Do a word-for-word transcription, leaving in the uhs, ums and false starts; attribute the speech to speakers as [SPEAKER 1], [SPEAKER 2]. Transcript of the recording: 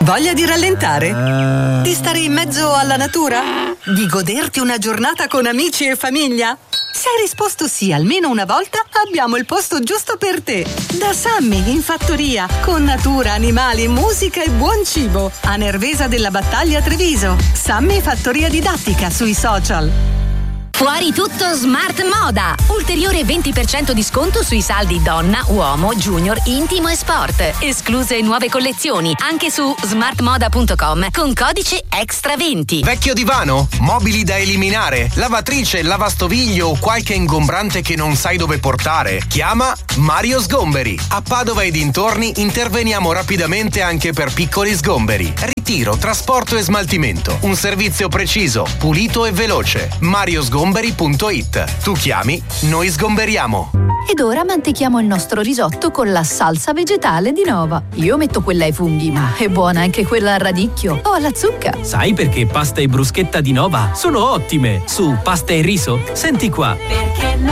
[SPEAKER 1] Voglia di rallentare? Di stare in mezzo alla natura? Di goderti una giornata con amici e famiglia? Se hai risposto sì almeno una volta, abbiamo il posto giusto per te. Da Sammy in fattoria, con natura, animali, musica e buon cibo. A Nervesa della Battaglia Treviso. Sammy Fattoria Didattica sui social.
[SPEAKER 2] Fuori tutto Smart Moda! Ulteriore venti per cento di sconto sui saldi donna, uomo, junior, intimo e sport. Escluse nuove collezioni anche su smart moda punto com con codice extra venti.
[SPEAKER 3] Vecchio divano? Mobili da eliminare? Lavatrice, lavastoviglio o qualche ingombrante che non sai dove portare? Chiama Mario Sgomberi. A Padova e dintorni interveniamo rapidamente anche per piccoli sgomberi. Ritiro, trasporto e smaltimento. Un servizio preciso, pulito e veloce. mario sgomberi punto it. Tu chiami, noi sgomberiamo.
[SPEAKER 4] Ed ora mantechiamo il nostro risotto con la salsa vegetale di Nova. Io metto quella ai funghi, ma è buona anche quella al radicchio o alla zucca.
[SPEAKER 5] Sai perché pasta e bruschetta di Nova sono ottime? Su pasta e riso, senti qua.
[SPEAKER 6] Perché no?